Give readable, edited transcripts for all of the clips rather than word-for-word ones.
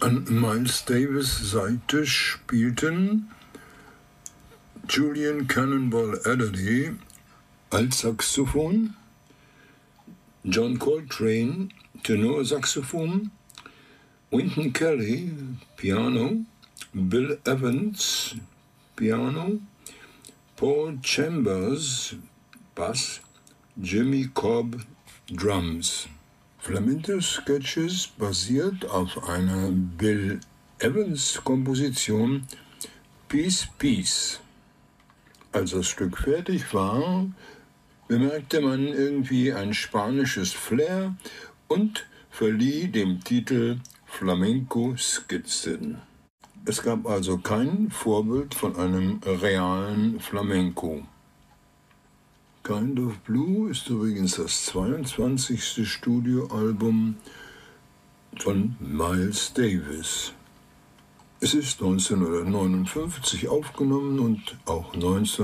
An Miles Davis' Seite spielten Julian Cannonball Adderley Altsaxophon, John Coltrane Tenorsaxophon, Wynton Kelly Piano, Bill Evans Piano, Paul Chambers Bass, Jimmy Cobb Drums. Flamenco-Sketches basiert auf einer Bill Evans-Komposition Peace, Peace. Als das Stück fertig war, bemerkte man irgendwie ein spanisches Flair und verlieh dem Titel Flamenco-Skizzen. Es gab also kein Vorbild von einem realen Flamenco. Kind of Blue ist übrigens das 22. Studioalbum von Miles Davis. Es ist 1959 aufgenommen und auch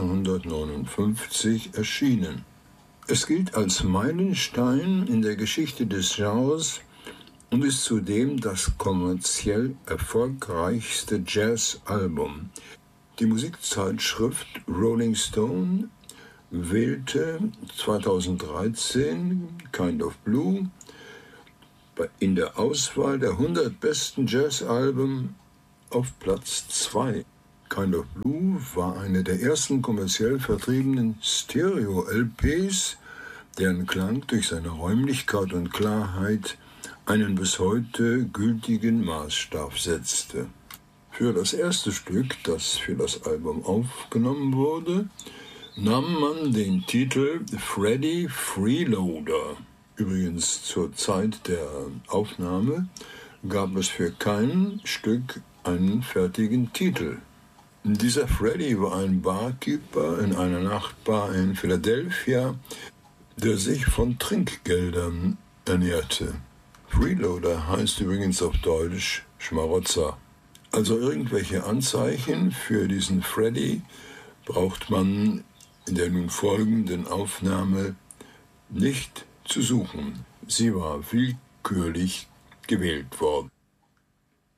1959 erschienen. Es gilt als Meilenstein in der Geschichte des Genres und ist zudem das kommerziell erfolgreichste Jazzalbum. Die Musikzeitschrift Rolling Stone wählte 2013 Kind of Blue in der Auswahl der 100 besten Jazzalben auf Platz 2. Kind of Blue war eine der ersten kommerziell vertriebenen Stereo-LPs, deren Klang durch seine Räumlichkeit und Klarheit einen bis heute gültigen Maßstab setzte. Für das erste Stück, das für das Album aufgenommen wurde, nahm man den Titel Freddie Freeloader. Übrigens zur Zeit der Aufnahme gab es für kein Stück einen fertigen Titel. Dieser Freddie war ein Barkeeper in einer Nachtbar in Philadelphia, der sich von Trinkgeldern ernährte. Freeloader heißt übrigens auf Deutsch Schmarotzer. Also irgendwelche Anzeichen für diesen Freddie braucht man in der nun folgenden Aufnahme nicht zu suchen. Sie war willkürlich gewählt worden.